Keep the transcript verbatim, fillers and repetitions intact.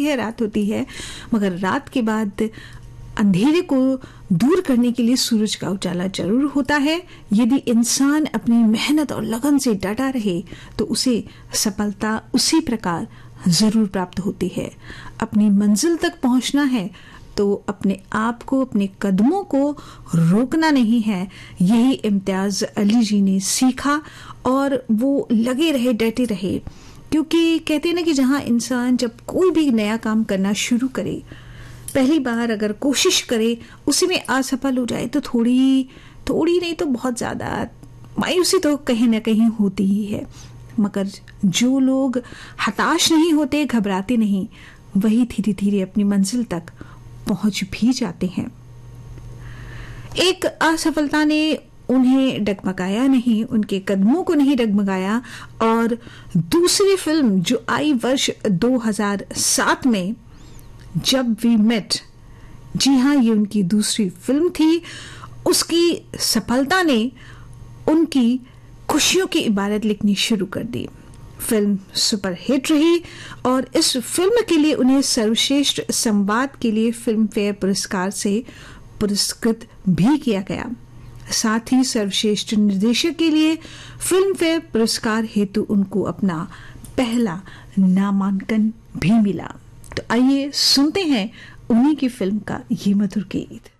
है, रात होती है, मगर रात के बाद अंधेरे को दूर करने के लिए सूरज का उजाला जरूर होता है। यदि इंसान अपनी मेहनत और लगन से डटा रहे तो उसे सफलता उसी प्रकार जरूर प्राप्त होती है। अपनी मंजिल तक पहुंचना है तो अपने आप को, अपने कदमों को रोकना नहीं है। यही इम्तियाज अली जी ने सीखा और वो लगे रहे, डटे रहे, क्योंकि कहते हैं ना कि जहां इंसान जब कोई भी नया काम करना शुरू करे, पहली बार अगर कोशिश करे, उसी में असफल हो जाए तो थोड़ी थोड़ी नहीं तो बहुत ज़्यादा मायूसी तो कहीं ना कहीं होती ही है। मगर जो लोग हताश नहीं होते, घबराते नहीं, वही धीरे धीरे अपनी मंजिल तक पहुंच भी जाते हैं। एक असफलता ने उन्हें डगमगाया नहीं, उनके कदमों को नहीं डगमगाया, और दूसरी फिल्म जो आई वर्ष दो हज़ार सात में, जब वी मेट, जी हाँ ये उनकी दूसरी फिल्म थी, उसकी सफलता ने उनकी खुशियों की इबारत लिखनी शुरू कर दी। फिल्म सुपर हिट रही और इस फिल्म के लिए उन्हें सर्वश्रेष्ठ संवाद के लिए फिल्म फेयर पुरस्कार से पुरस्कृत भी किया गया। साथ ही सर्वश्रेष्ठ निर्देशक के लिए फिल्म फेयर पुरस्कार हेतु उनको अपना पहला नामांकन भी मिला। तो आइए सुनते हैं उन्हीं की फिल्म का ये मधुर गीत।